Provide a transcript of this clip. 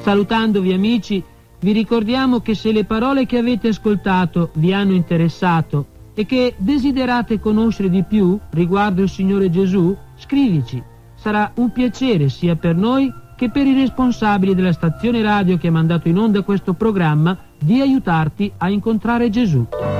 Salutandovi amici, vi ricordiamo che se le parole che avete ascoltato vi hanno interessato e che desiderate conoscere di più riguardo il Signore Gesù, scrivici. Sarà un piacere sia per noi che per i responsabili della stazione radio che ha mandato in onda questo programma di aiutarti a incontrare Gesù.